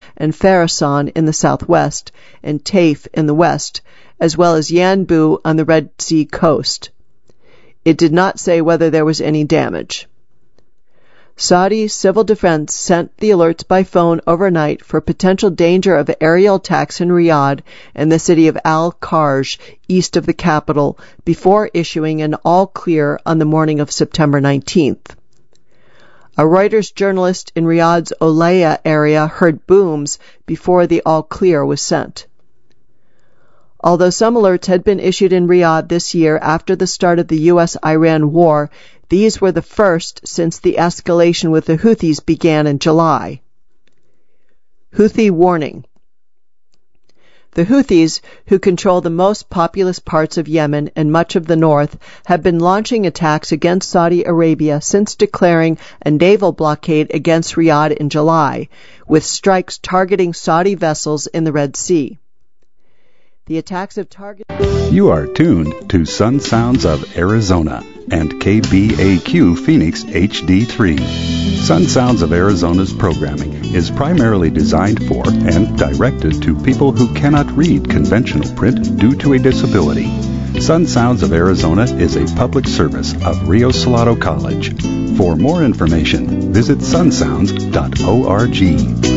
and Pharazôn in the southwest, and Taif in the west, as well as Yanbu on the Red Sea coast. It did not say whether there was any damage. Saudi civil defense sent the alerts by phone overnight for potential danger of aerial attacks in Riyadh and the city of Al-Kharj, east of the capital, before issuing an all-clear on the morning of September 19th. A Reuters journalist in Riyadh's Olaya area heard booms before the all-clear was sent. Although some alerts had been issued in Riyadh this year after the start of the U.S.-Iran war, these were the first since the escalation with the Houthis began in July. Houthi warning. The Houthis, who control the most populous parts of Yemen and much of the north, have been launching attacks against Saudi Arabia since declaring a naval blockade against Riyadh in July, with strikes targeting Saudi vessels in the Red Sea. The attacks have targeted... You are tuned to Sun Sounds of Arizona and KBAQ Phoenix HD3. Sun Sounds of Arizona's programming is primarily designed for and directed to people who cannot read conventional print due to a disability. Sun Sounds of Arizona is a public service of Rio Salado College. For more information, visit sunsounds.org.